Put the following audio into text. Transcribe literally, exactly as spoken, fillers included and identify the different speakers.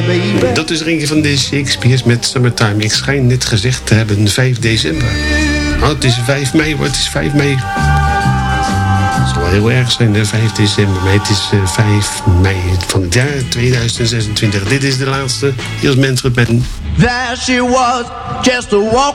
Speaker 1: baby. Dat is er eentje van de Shakespeare's met Summertime. Ik schijn net gezegd te hebben vijf december. Oh, het is vijf mei, het is vijf mei. Het zal wel heel erg zijn, de vijf december. Maar het is uh, vijf mei van het jaar tweeduizend zesentwintig. Dit is de laatste. Hier is Manfred Mann.
Speaker 2: There she was, just a walk.